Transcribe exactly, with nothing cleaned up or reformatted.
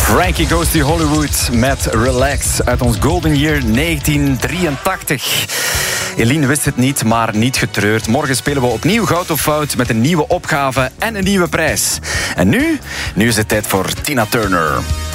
Frankie Goes to Hollywood met Relax uit ons Golden Year negentien drieëntachtig. Eline wist het niet, maar niet getreurd. Morgen spelen we opnieuw Goud of Fout met een nieuwe opgave en een nieuwe prijs. En nu? Nu is het tijd voor Tina Turner.